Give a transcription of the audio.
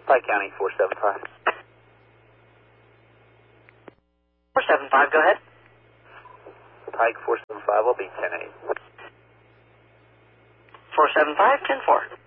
Pike County 475. 475, go ahead. Pike 475 will be 10-8. 475, 10-4.